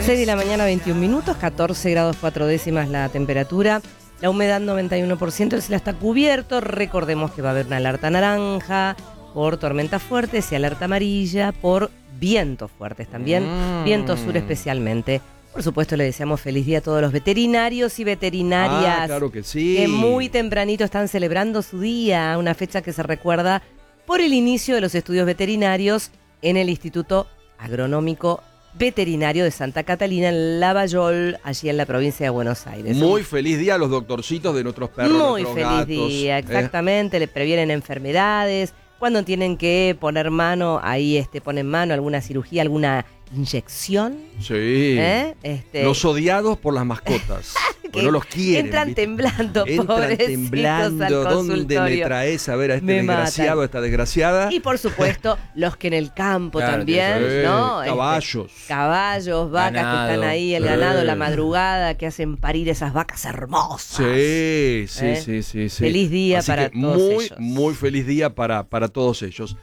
6 de la mañana, 21 minutos, 14 grados 4 décimas la temperatura, la humedad 91%, el cielo está cubierto. Recordemos que va a haber una alerta naranja por tormentas fuertes y alerta amarilla por vientos fuertes también, viento sur especialmente. Por supuesto, le deseamos feliz día a todos los veterinarios y veterinarias. Claro que sí. Que muy tempranito están celebrando su día, una fecha que se recuerda por el inicio de los estudios veterinarios en el Instituto Agronómico Veterinario de Santa Catalina, en Lavallol, allí en la provincia de Buenos Aires. Muy feliz día a los doctorcitos de nuestros perros, muy nuestros feliz gatos. Día, exactamente. Le previenen enfermedades. Cuando tienen que poner mano, ahí ponen mano, alguna cirugía, alguna inyección. Sí. Los odiados por las mascotas. Que no los quieren. Entran temblando, Entran pobrecitos, temblando. al consultorio. ¿Dónde me traes a ver a este Me desgraciado, a esta desgraciada? Y por supuesto, los que en el campo Claro, también, sí. ¿no? Caballos. Caballos, vacas Ganado. que están ahí, el Sí. ganado, la madrugada, que hacen parir esas vacas hermosas. Sí. Feliz día Así para que todos ellos. Muy feliz día para todos ellos.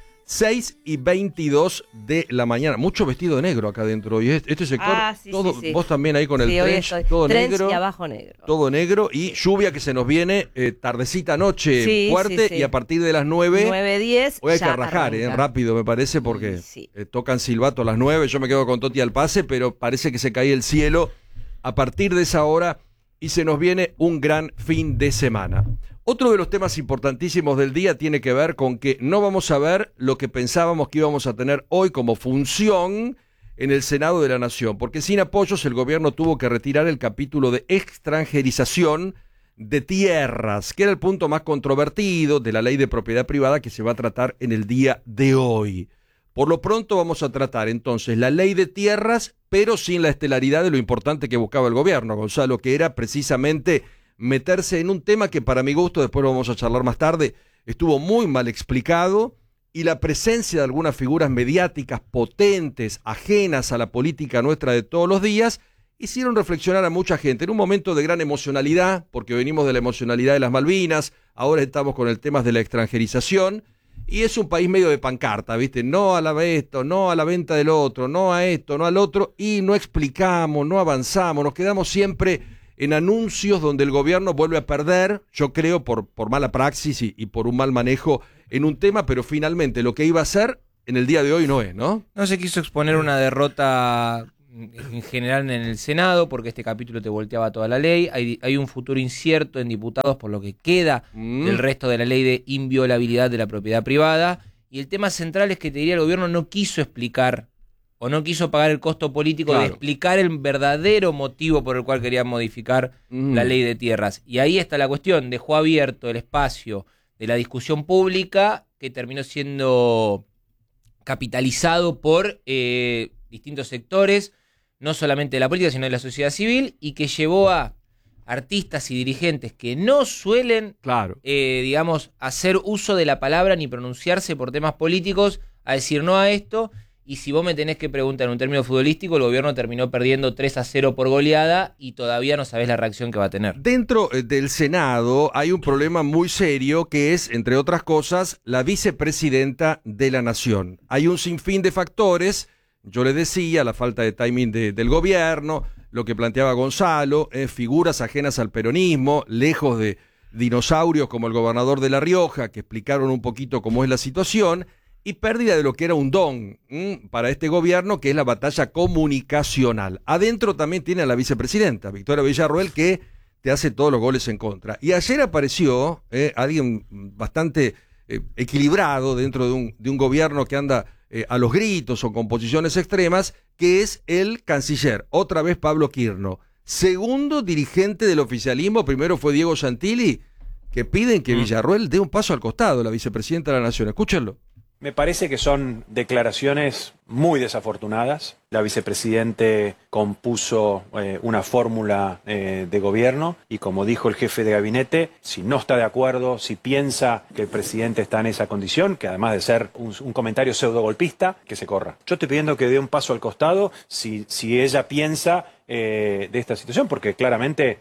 6:22 de la mañana. Mucho vestido de negro acá adentro. Y este sector, Sí, todo, sí. vos también ahí con el Sí, hoy trench, estoy. todo Trench negro. y abajo negro. Todo negro y lluvia que se nos viene tardecita noche, Sí, fuerte, sí. y a partir de las 9... 9:10. Hoy hay que ya rajar, arranca. rápido me parece, porque Sí. tocan silbato a las 9, yo me quedo con Toti al pase, pero parece que se cae el cielo a partir de esa hora y se nos viene un gran fin de semana. Otro de los temas importantísimos del día tiene que ver con que no vamos a ver lo que pensábamos que íbamos a tener hoy como función en el Senado de la Nación, porque sin apoyos el gobierno tuvo que retirar el capítulo de extranjerización de tierras, que era el punto más controvertido de la ley de propiedad privada que se va a tratar en el día de hoy. Por lo pronto vamos a tratar entonces la ley de tierras, pero sin la estelaridad de lo importante que buscaba el gobierno, Gonzalo, que era precisamente meterse en un tema que para mi gusto, después lo vamos a charlar más tarde, estuvo muy mal explicado, y la presencia de algunas figuras mediáticas potentes, ajenas a la política nuestra de todos los días, hicieron reflexionar a mucha gente en un momento de gran emocionalidad, porque venimos de la emocionalidad de las Malvinas, ahora estamos con el tema de la extranjerización, y es un país medio de pancarta, ¿viste? No a esto, no a la venta del otro, no a esto, no al otro, y no explicamos, no avanzamos, nos quedamos siempre en anuncios donde el gobierno vuelve a perder, yo creo, por mala praxis y por un mal manejo en un tema, pero finalmente lo que iba a ser en el día de hoy no es, ¿no? No se quiso exponer una derrota en general en el Senado, porque este capítulo te volteaba toda la ley. Hay un futuro incierto en diputados por lo que queda del resto de la ley de inviolabilidad de la propiedad privada. Y el tema central es que te diría el gobierno no quiso explicar o no quiso pagar el costo político de explicar el verdadero motivo por el cual querían modificar la ley de tierras. Y ahí está la cuestión, dejó abierto el espacio de la discusión pública que terminó siendo capitalizado por distintos sectores, no solamente de la política, sino de la sociedad civil, y que llevó a artistas y dirigentes que no suelen, digamos, hacer uso de la palabra ni pronunciarse por temas políticos, a decir no a esto. Y si vos me tenés que preguntar en un término futbolístico, el gobierno terminó perdiendo 3-0 por goleada y todavía no sabés la reacción que va a tener. Dentro del Senado hay un problema muy serio que es, entre otras cosas, la vicepresidenta de la Nación. Hay un sinfín de factores, yo le decía, la falta de timing del gobierno, lo que planteaba Gonzalo, figuras ajenas al peronismo, lejos de dinosaurios como el gobernador de La Rioja, que explicaron un poquito cómo es la situación, y pérdida de lo que era un don para este gobierno, que es la batalla comunicacional. Adentro también tiene a la vicepresidenta, Victoria Villarroel, que te hace todos los goles en contra. Y ayer apareció alguien bastante equilibrado dentro de un gobierno que anda a los gritos o con posiciones extremas, que es el canciller, otra vez Pablo Quirno. Segundo dirigente del oficialismo, primero fue Diego Santilli, que piden que Villarroel dé un paso al costado, la vicepresidenta de la Nación. Escúchenlo. Me parece que son declaraciones muy desafortunadas. La vicepresidente compuso una fórmula de gobierno y, como dijo el jefe de gabinete, si no está de acuerdo, si piensa que el presidente está en esa condición, que además de ser un comentario pseudogolpista, que se corra. Yo estoy pidiendo que dé un paso al costado si ella piensa de esta situación, porque claramente,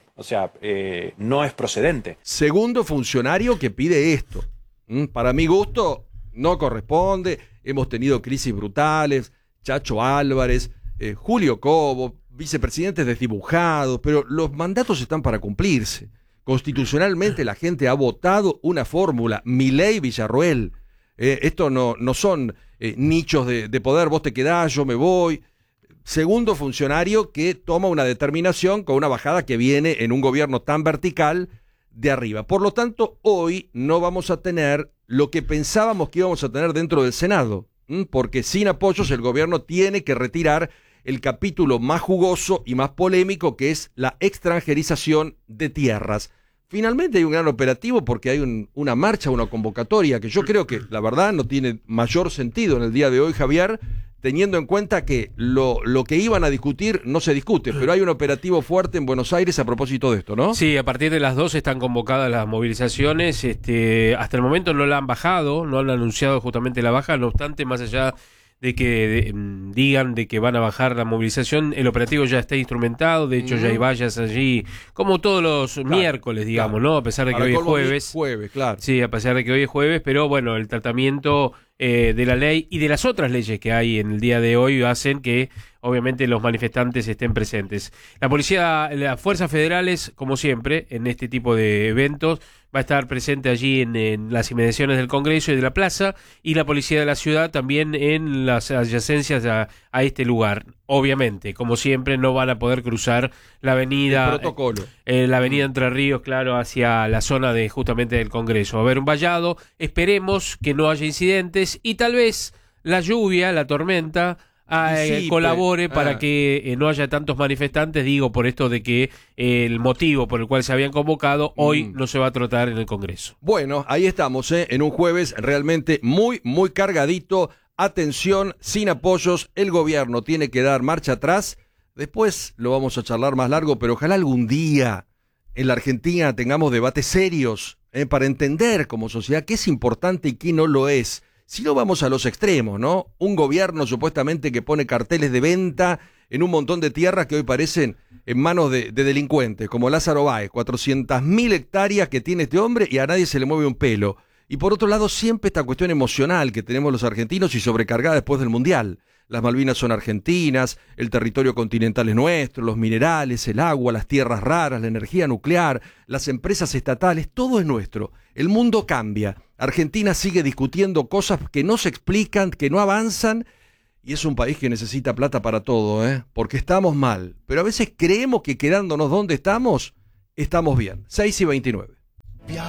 no es procedente. Segundo funcionario que pide esto. Para mi gusto, no corresponde. Hemos tenido crisis brutales. Chacho Álvarez, Julio Cobo, vicepresidentes desdibujados, pero los mandatos están para cumplirse. Constitucionalmente la gente ha votado una fórmula, Milei, Villarroel. Esto no son nichos de poder, vos te quedás, yo me voy. Segundo funcionario que toma una determinación con una bajada que viene en un gobierno tan vertical de arriba. Por lo tanto, hoy no vamos a tener lo que pensábamos que íbamos a tener dentro del Senado, porque sin apoyos el gobierno tiene que retirar el capítulo más jugoso y más polémico, que es la extranjerización de tierras. Finalmente hay un gran operativo porque hay una marcha, una convocatoria, que yo creo que la verdad no tiene mayor sentido en el día de hoy, Javier, teniendo en cuenta que lo que iban a discutir no se discute, pero hay un operativo fuerte en Buenos Aires a propósito de esto, ¿no? Sí, a partir de las 2 están convocadas las movilizaciones, hasta el momento no la han bajado, no han anunciado justamente la baja, no obstante, más allá de que digan de que van a bajar la movilización, el operativo ya está instrumentado, de hecho ya hay vallas allí, como todos los miércoles, digamos, ¿no? A pesar de que hoy es jueves. Jueves, claro. Sí, a pesar de que hoy es jueves, pero bueno, el tratamiento de la ley y de las otras leyes que hay en el día de hoy hacen que obviamente los manifestantes estén presentes. La policía, las fuerzas federales, como siempre, en este tipo de eventos, va a estar presente allí en las inmediaciones del Congreso y de la plaza, y la policía de la ciudad también en las adyacencias a este lugar. Obviamente, como siempre, no van a poder cruzar la avenida, el protocolo. La avenida Entre Ríos, claro, hacia la zona de justamente del Congreso. Va a haber un vallado, esperemos que no haya incidentes y tal vez la lluvia, la tormenta, colabore para que no haya tantos manifestantes, digo, por esto de que el motivo por el cual se habían convocado hoy no se va a tratar en el Congreso. Bueno, ahí estamos, en un jueves realmente muy, muy cargadito. Atención, sin apoyos, el gobierno tiene que dar marcha atrás. Después lo vamos a charlar más largo, pero ojalá algún día en la Argentina tengamos debates serios para entender como sociedad qué es importante y qué no lo es. Si no vamos a los extremos, ¿no? Un gobierno supuestamente que pone carteles de venta en un montón de tierras que hoy parecen en manos de delincuentes, como Lázaro Báez, 400.000 hectáreas que tiene este hombre y a nadie se le mueve un pelo. Y por otro lado, siempre esta cuestión emocional que tenemos los argentinos y sobrecargada después del Mundial. Las Malvinas son argentinas, el territorio continental es nuestro, los minerales, el agua, las tierras raras, la energía nuclear, las empresas estatales, todo es nuestro. El mundo cambia. Argentina sigue discutiendo cosas que no se explican, que no avanzan, y es un país que necesita plata para todo, porque estamos mal. Pero a veces creemos que quedándonos donde estamos bien. 6:29.